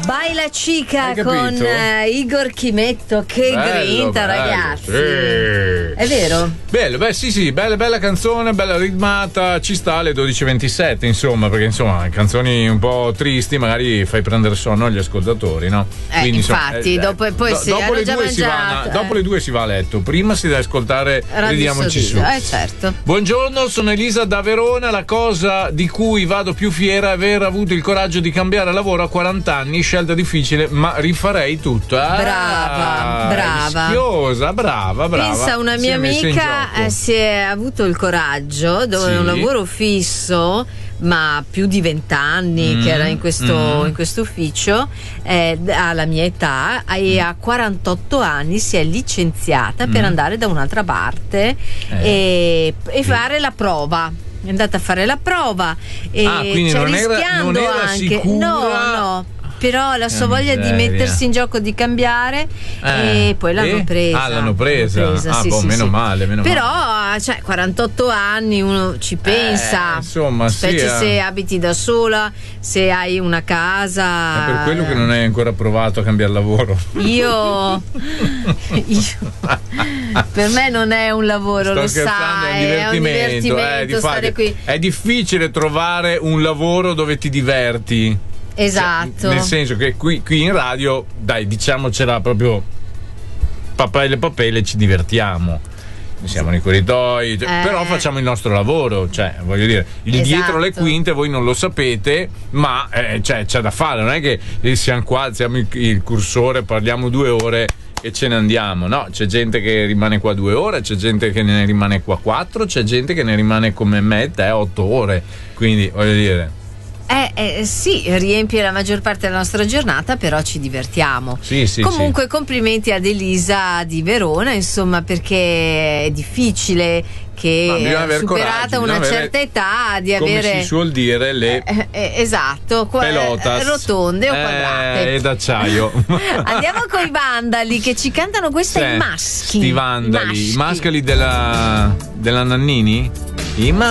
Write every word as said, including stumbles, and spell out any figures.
Baila Chica con uh, Igor Chimetto, che bello, grinta, bello, ragazzi. Sì. È vero? Bello, beh, sì, sì, bella, bella canzone, bella ritmata, ci sta alle dodici e ventisette, insomma, perché insomma, canzoni un po' tristi, magari fai prendere sonno agli ascoltatori, no? Eh, Quindi, infatti, insomma, eh, dopo, poi do, si dopo, le già due si va, eh. dopo le due si va a letto, prima si deve ascoltare Ridiamoci su. Eh, certo. Buongiorno, sono Elisa da Verona. La cosa di cui vado più fiera è aver avuto il coraggio di cambiare lavoro a quaranta anni, scelta difficile, ma rifarei tutto. Ah, brava, brava. Rischiosa, brava, brava. Pensa, una mia amica eh, si è avuto il coraggio, dove sì. un lavoro fisso, ma più di vent'anni mm, che era in questo, mm. in questo ufficio, eh, alla mia età, e a quarantotto anni si è licenziata mm. per andare da un'altra parte eh. e, e fare la prova. È andata a fare la prova e ah, quindi cioè, non era, rischiando non era anche sicura. no no però la sua eh, voglia miseria. di mettersi in gioco, di cambiare eh, e poi l'hanno eh? presa ah l'hanno presa, l'hanno presa ah sì, boh, sì, meno sì. male meno però male. Cioè, quarantotto anni uno ci pensa, eh, insomma, specie sì, se abiti da sola, se hai una casa. È per quello che non hai ancora provato a cambiare lavoro. Io, io per me non è un lavoro, Sto lo scherzando, sai, è un divertimento, è un divertimento eh, stare qui. È difficile trovare un lavoro dove ti diverti. Esatto. Cioè, nel senso che qui, qui in radio, dai, diciamocela proprio, papelle papelle, ci divertiamo. Siamo nei corridoi, cioè, eh. però facciamo il nostro lavoro, cioè voglio dire, il esatto. dietro le quinte voi non lo sapete, ma eh, cioè, c'è da fare, non è che siamo qua, alziamo il, il cursore, parliamo due ore e ce ne andiamo, no, c'è gente che rimane qua due ore, c'è gente che ne rimane qua quattro, c'è gente che ne rimane come me e te otto ore, quindi voglio dire. Eh, eh, sì, riempie la maggior parte della nostra giornata, però ci divertiamo. Sì, sì, Comunque sì. complimenti ad Elisa di Verona, insomma, perché è difficile che superata una avere, certa età di come avere, come si suol dire, le eh, eh, esatto, qua, pelotas rotonde o quadrate eh, ed acciaio. Andiamo con i Vandali che ci cantano questa sì, i maschi. Sti Vandali, maschi. i mascali della, della Nannini. I